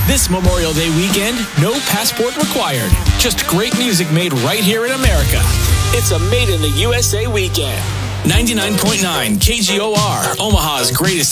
This Memorial Day weekend, no passport required. Just great music made right here in America. It's a Made in the USA weekend. 99.9 KGOR, Omaha's greatest